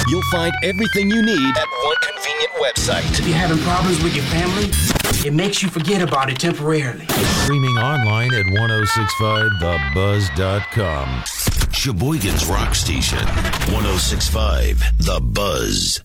You'll find everything you need at one convenient website. If you're having problems with your family, it makes you forget about it temporarily. Streaming online at 1065thebuzz.com. Sheboygan's Rock Station, 1065 The Buzz.